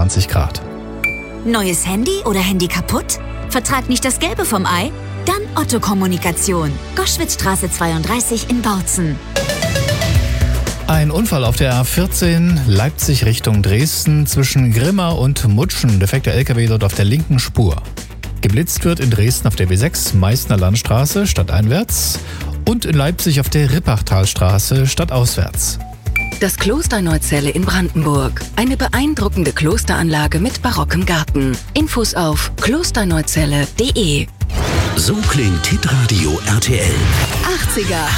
22 Grad. Neues Handy oder Handy kaputt? Vertrag nicht das Gelbe vom Ei? Dann Otto Kommunikation. Goschwitzstraße 32 in Bautzen. Ein Unfall auf der A14 Leipzig Richtung Dresden zwischen Grimma und Mutschen. Defekter LKW dort auf der linken Spur. Geblitzt wird in Dresden auf der B6 Meißner Landstraße stadteinwärts und in Leipzig auf der Rippachtalstraße stadtauswärts. Das Kloster Neuzelle in Brandenburg. Eine beeindruckende Klosteranlage mit barockem Garten. Infos auf klosterneuzelle.de. So klingt Hitradio RTL. 80er.